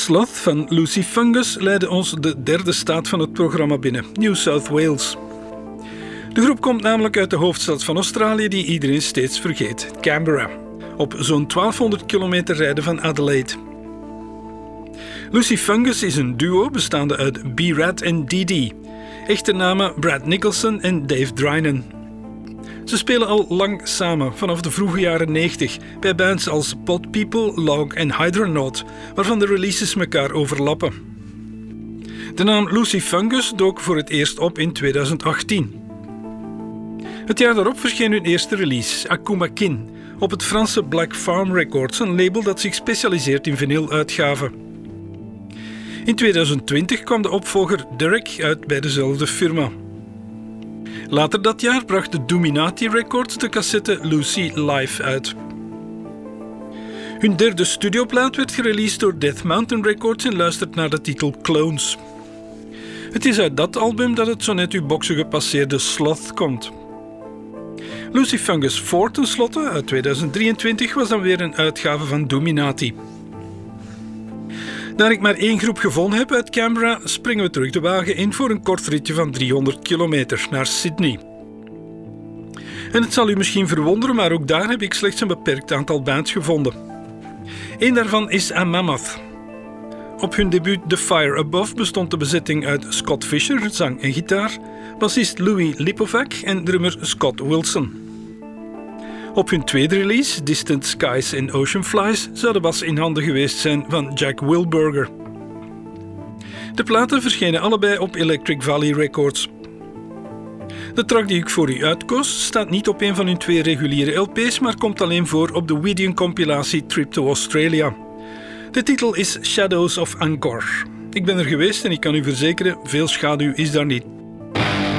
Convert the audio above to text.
Sloth van Lucy Fungus leidde ons de derde staat van het programma binnen, New South Wales. De groep komt namelijk uit de hoofdstad van Australië die iedereen steeds vergeet, Canberra, op zo'n 1200 kilometer rijden van Adelaide. Lucy Fungus is een duo bestaande uit B-Rad en DD, echte namen Brad Nicholson en Dave Drynan. Ze spelen al lang samen, vanaf de vroege jaren 90, bij bands als Pod People, Log en Hydronaut, waarvan de releases elkaar overlappen. De naam Lucy Fungus dook voor het eerst op in 2018. Het jaar daarop verscheen hun eerste release, Akuma Kin, op het Franse Black Farm Records, een label dat zich specialiseert in vinyluitgaven. In 2020 kwam de opvolger Derek uit bij dezelfde firma. Later dat jaar bracht de Dominati Records de cassette Lucy Live uit. Hun derde studioplaat werd gereleased door Death Mountain Records en luistert naar de titel Clones. Het is uit dat album dat het zo net uw boxen gepasseerde Sloth komt. Lucy Fungus 4 tenslotte, uit 2023, was dan weer een uitgave van Dominati. Daar ik maar één groep gevonden heb uit Canberra, springen we terug de wagen in voor een kort ritje van 300 kilometer naar Sydney. En het zal u misschien verwonderen, maar ook daar heb ik slechts een beperkt aantal bands gevonden. Eén daarvan is A Mammoth. Op hun debuut The Fire Above bestond de bezetting uit Scott Fisher, zang en gitaar, bassist Louis Lipovac en drummer Scott Wilson. Op hun tweede release, Distant Skies and Ocean Flies, zou de bas in handen geweest zijn van Jack Wilberger. De platen verschenen allebei op Electric Valley Records. De track die ik voor u uitkoos staat niet op een van hun twee reguliere LP's, maar komt alleen voor op de Weedian-compilatie Trip to Australia. De titel is Shadows of Angkor. Ik ben er geweest en ik kan u verzekeren, veel schaduw is daar niet.